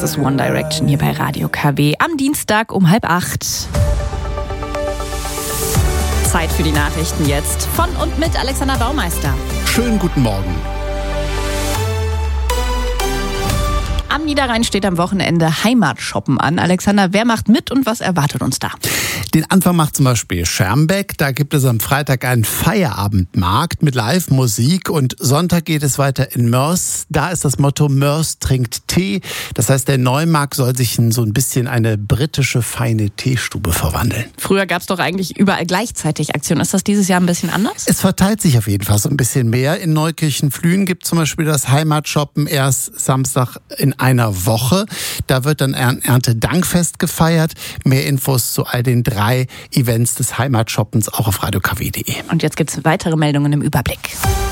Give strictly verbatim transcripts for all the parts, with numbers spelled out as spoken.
ist One Direction hier bei Radio K W am Dienstag um halb acht. Zeit für die Nachrichten jetzt von und mit Alexander Baumeister. Schönen guten Morgen. Am Niederrhein steht am Wochenende Heimatshoppen an. Alexander, wer macht mit und was erwartet uns da? Den Anfang macht zum Beispiel Schermbeck. Da gibt es am Freitag einen Feierabendmarkt mit Live-Musik und Sonntag geht es weiter in Moers. Da ist das Motto Moers trinkt Tee. Das heißt, der Neumarkt soll sich in so ein bisschen eine britische feine Teestube verwandeln. Früher gab es doch eigentlich überall gleichzeitig Aktionen. Ist das dieses Jahr ein bisschen anders? Es verteilt sich auf jeden Fall so ein bisschen mehr. In Neukirchen-Flühen gibt es zum Beispiel das Heimatshoppen erst Samstag in einer Woche. Da wird dann ein Erntedankfest gefeiert. Mehr Infos zu all den drei Events des Heimatshoppens auch auf radio k w punkt de. Und jetzt gibt es weitere Meldungen im Überblick.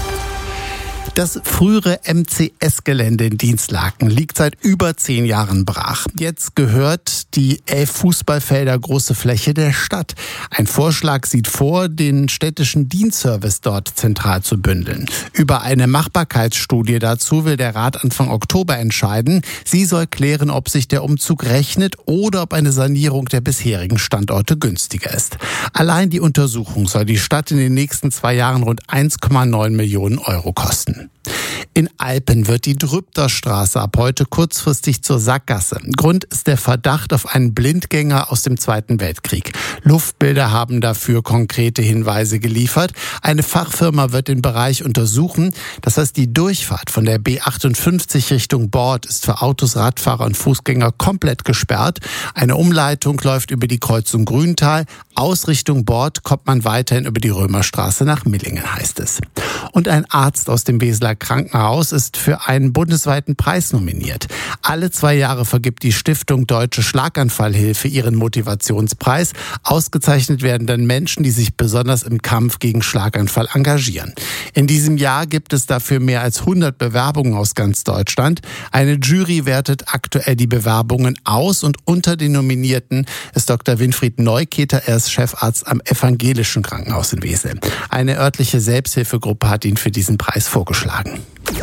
Das frühere M C S-Gelände in Dinslaken liegt seit über zehn Jahren brach. Jetzt gehört die elf Fußballfelder große Fläche der Stadt. Ein Vorschlag sieht vor, den städtischen Dienstservice dort zentral zu bündeln. Über eine Machbarkeitsstudie dazu will der Rat Anfang Oktober entscheiden. Sie soll klären, ob sich der Umzug rechnet oder ob eine Sanierung der bisherigen Standorte günstiger ist. Allein die Untersuchung soll die Stadt in den nächsten zwei Jahren rund eins Komma neun Millionen Euro kosten. In Alpen wird die Drübterstraße ab heute kurzfristig zur Sackgasse. Grund ist der Verdacht auf einen Blindgänger aus dem Zweiten Weltkrieg. Luftbilder haben dafür konkrete Hinweise geliefert. Eine Fachfirma wird den Bereich untersuchen. Das heißt, die Durchfahrt von der B achtundfünfzig Richtung Bord ist für Autos, Radfahrer und Fußgänger komplett gesperrt. Eine Umleitung läuft über die Kreuzung Grüntal. Aus Richtung Bord kommt man weiterhin über die Römerstraße nach Millingen, heißt es. Und ein Arzt aus dem Beseler Krankenhaus ist für einen bundesweiten Preis nominiert. Alle zwei Jahre vergibt die Stiftung Deutsche Schlaganfallhilfe ihren Motivationspreis. Ausgezeichnet werden dann Menschen, die sich besonders im Kampf gegen Schlaganfall engagieren. In diesem Jahr gibt es dafür mehr als hundert Bewerbungen aus ganz Deutschland. Eine Jury wertet aktuell die Bewerbungen aus und unter den Nominierten ist Doktor Winfried Neuketer, er ist Chefarzt am Evangelischen Krankenhaus in Wesel. Eine örtliche Selbsthilfegruppe hat ihn für diesen Preis vorgeschlagen.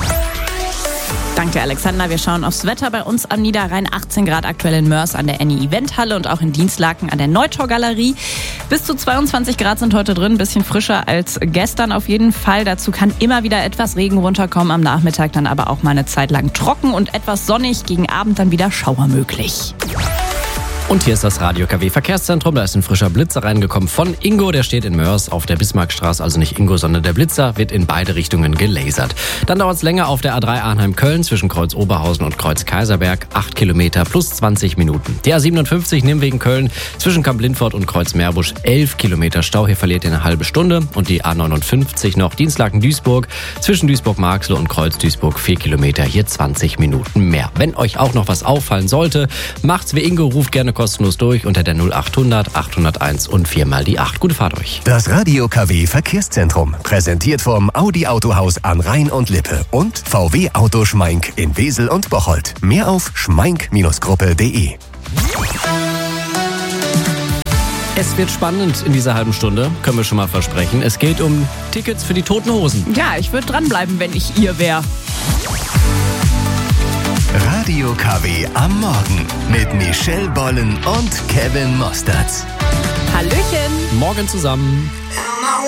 Danke, Alexander. Wir schauen aufs Wetter bei uns am Niederrhein. achtzehn Grad aktuell in Moers an der Annie Eventhalle und auch in Dinslaken an der Neutor-Galerie. Bis zu zweiundzwanzig Grad sind heute drin, ein bisschen frischer als gestern auf jeden Fall. Dazu kann immer wieder etwas Regen runterkommen, am Nachmittag dann aber auch mal eine Zeit lang trocken und etwas sonnig. Gegen Abend dann wieder Schauer möglich. Und hier ist das Radio K W Verkehrszentrum. Da ist ein frischer Blitzer reingekommen von Ingo. Der steht in Moers auf der Bismarckstraße. Also nicht Ingo, sondern der Blitzer wird in beide Richtungen gelasert. Dann dauert es länger auf der A drei Arnheim-Köln zwischen Kreuz Oberhausen und Kreuz Kaiserberg. acht Kilometer plus zwanzig Minuten. Die A siebenundfünfzig Nimwegen Köln zwischen Kamp Lindfort und Kreuz Meerbusch. elf Kilometer Stau. Hier verliert ihr eine halbe Stunde. Und die A neunundfünfzig noch Dinslaken-Duisburg zwischen Duisburg-Marxloh und Kreuz Duisburg. vier Kilometer. Hier zwanzig Minuten mehr. Wenn euch auch noch was auffallen sollte, macht's wie Ingo. Ruft gerne kostenlos durch unter der null achthundert achthunderteins und viermal die acht. Gute Fahrt euch. Das Radio K W Verkehrszentrum. Präsentiert vom Audi Autohaus an Rhein und Lippe und V W Auto Schmeink in Wesel und Bocholt. Mehr auf schmeink Gruppe punkt de. Es wird spannend in dieser halben Stunde, können wir schon mal versprechen. Es geht um Tickets für die Toten Hosen. Ja, ich würde dranbleiben, wenn ich ihr wäre. Radio K W am Morgen mit Michelle Bollen und Kevin Mostertz. Hallöchen. Morgen zusammen.